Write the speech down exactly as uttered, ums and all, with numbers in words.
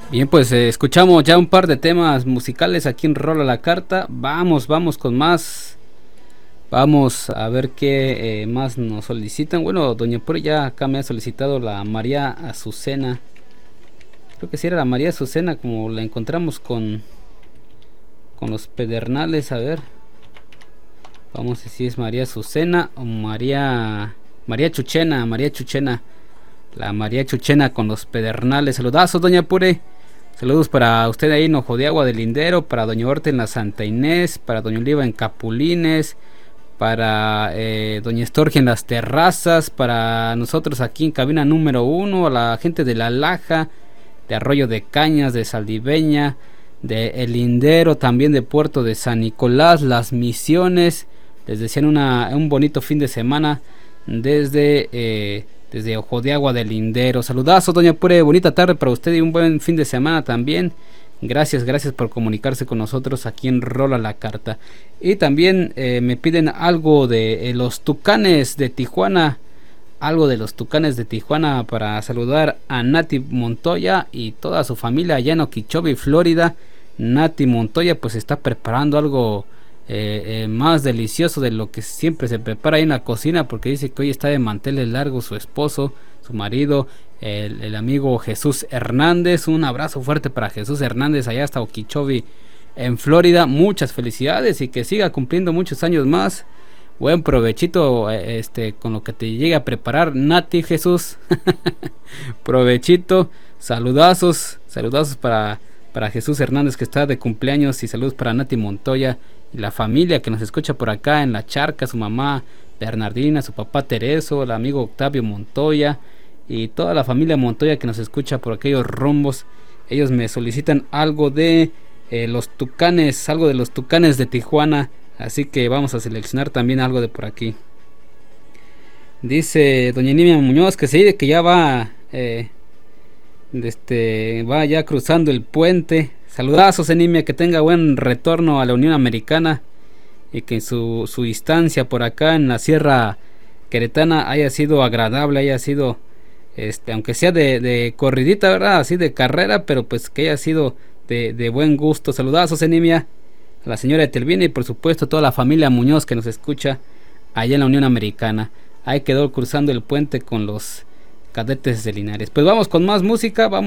Bien, pues eh, escuchamos ya un par de temas musicales aquí en Rola la Carta. Vamos, vamos con más. Vamos a ver qué eh, más nos solicitan. Bueno, Doña Puri ya acá me ha solicitado la María Azucena. Creo que sí era la María Azucena, como la encontramos con, con los Pedernales. A ver, vamos a ver si es María Azucena o María. María Chuchena, María Chuchena. La María Chuchena con los Pedernales. Saludazos, Doña Pure. Saludos para usted ahí en Ojo de Agua del Lindero, para Doña Horta en la Santa Inés, para Doña Oliva en Capulines, para eh, Doña Estorgia en las Terrazas, para nosotros aquí en cabina número uno, a la gente de La Laja, de Arroyo de Cañas, de Saldiveña, de El Lindero, también de Puerto de San Nicolás, Las Misiones. Les desean una, un bonito fin de semana desde... Eh, desde Ojo de Agua del Lindero. Saludazos, Doña Pure, bonita tarde para usted y un buen fin de semana también. Gracias, gracias por comunicarse con nosotros aquí en Rola la Carta. Y también eh, me piden algo de eh, los Tucanes de Tijuana. Algo de los Tucanes de Tijuana para saludar a Nati Montoya y toda su familia allá en Okeechobee, Florida. Nati Montoya pues está preparando algo Eh, eh, más delicioso de lo que siempre se prepara ahí en la cocina, porque dice que hoy está de manteles largos su esposo, su marido, el, el amigo Jesús Hernández. Un abrazo fuerte para Jesús Hernández allá hasta Okeechobee en Florida. Muchas felicidades y que siga cumpliendo muchos años más. Buen provechito eh, este con lo que te llegue a preparar Nati, Jesús. Provechito, saludazos, saludazos para para Jesús Hernández que está de cumpleaños, y saludos para Nati Montoya y la familia que nos escucha por acá en La Charca, su mamá Bernardina, su papá Tereso, el amigo Octavio Montoya y toda la familia Montoya que nos escucha por aquellos rumbos. Ellos me solicitan algo de eh, los Tucanes, algo de los Tucanes de Tijuana, así que vamos a seleccionar también algo de por aquí. Dice Doña Nimia Muñoz que sí, que ya va eh, este, va ya cruzando el puente. Saludazos, Enimia, que tenga buen retorno a la Unión Americana y que su, su instancia por acá en la Sierra Queretana haya sido agradable, haya sido, este, aunque sea de, de corridita, ¿verdad? Así de carrera, pero pues que haya sido de, de buen gusto. Saludazos, Enimia, a la señora Etelvina y por supuesto a toda la familia Muñoz que nos escucha allá en la Unión Americana. Ahí quedó cruzando el puente con los Cadetes de Linares. Pues vamos con más música, vamos.